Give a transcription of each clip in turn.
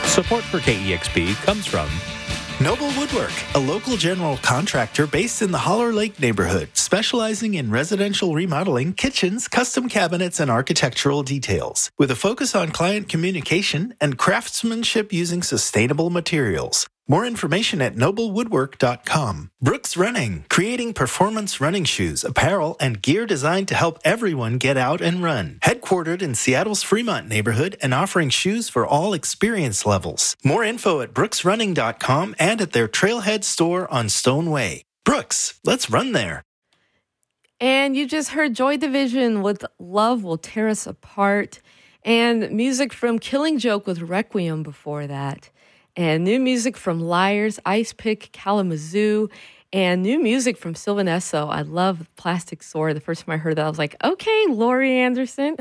Support for KEXP comes from Noble Woodwork, a local general contractor based in the Holler Lake neighborhood, specializing in residential remodeling, kitchens, custom cabinets, and architectural details, with a focus on client communication and craftsmanship using sustainable materials. More information at noblewoodwork.com. Brooks Running, creating performance running shoes, apparel, and gear designed to help everyone get out and run. Headquartered in Seattle's Fremont neighborhood and offering shoes for all experience levels. More info at brooksrunning.com and at their Trailhead store on Stone Way. Brooks, let's run there. And you just heard Joy Division with Love Will Tear Us Apart, and music from Killing Joke with Requiem before that. And new music from Liars, Ice Pick, Kalamazoo, and new music from Sylvan Esso. I love Plastic Sword. The first time I heard that, I was like, okay, Laurie Anderson.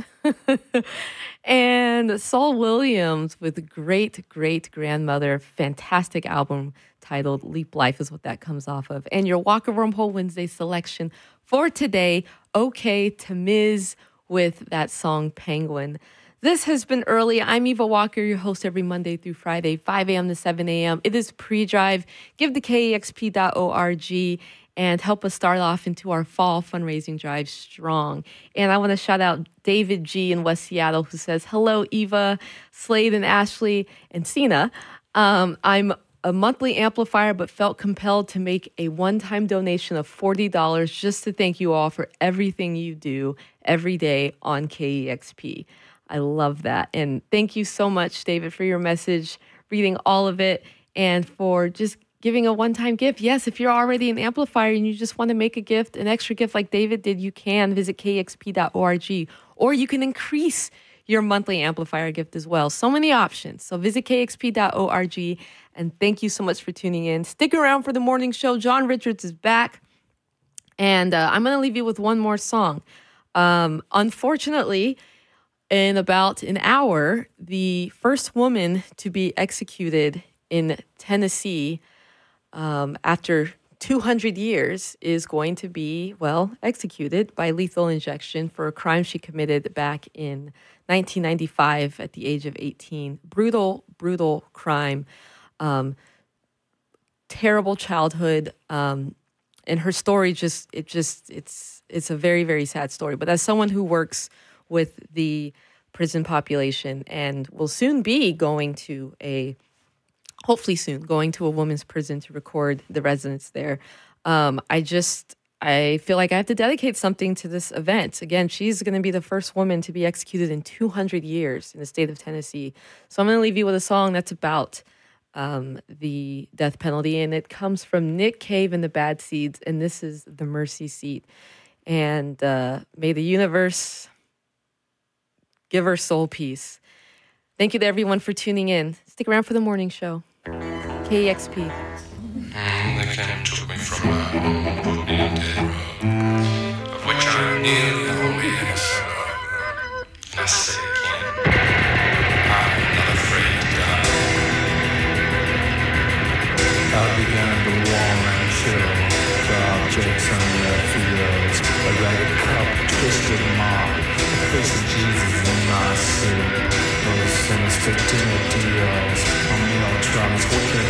And Saul Williams with Great Great Grandmother. Fantastic album titled Leap Life is what that comes off of. And your Walk of Wormhole Wednesday selection for today, OK Tamiz with that song Penguin. This has been Early. I'm Eva Walker, your host every Monday through Friday, 5 a.m. to 7 a.m. It is pre-drive. Give to KEXP.org and help us start off into our fall fundraising drive strong. And I want to shout out David G. in West Seattle, who says, hello, Eva, Slade, and Ashley, and Sina. I'm a monthly amplifier, but felt compelled to make a one-time donation of $40 just to thank you all for everything you do every day on KEXP. I love that. And thank you so much, David, for your message, reading all of it, and for just giving a one-time gift. Yes, if you're already an amplifier and you just want to make a gift, an extra gift like David did, you can visit kexp.org, or you can increase your monthly amplifier gift as well. So many options. So visit kexp.org, and thank you so much for tuning in. Stick around for the morning show. John Richards is back, and I'm going to leave you with one more song. Unfortunately, in about an hour, the first woman to be executed in Tennessee after 200 years is going to be, executed by lethal injection for a crime she committed back in 1995 at the age of 18. Brutal, brutal crime. Terrible childhood. And her story it's a very, very sad story. But as someone who works with the prison population and will soon be hopefully soon going to a women's prison to record the residents there. I feel like I have to dedicate something to this event. Again, she's going to be the first woman to be executed in 200 years in the state of Tennessee. So I'm going to leave you with a song that's about the death penalty, and it comes from Nick Cave and the Bad Seeds, and this is The Mercy Seat. And may the universe give her soul peace. Thank you to everyone for tuning in. Stick around for the morning show. KEXP. They came and took me from my home, put me on dead row, of which I nearly always and I say again, I'm not afraid to die. I began to warm and chill, the objects on their fields, a ragged cup, twisted mark, the face of Jesus in my suit, those sinister dinner deals, on meal drums, wicked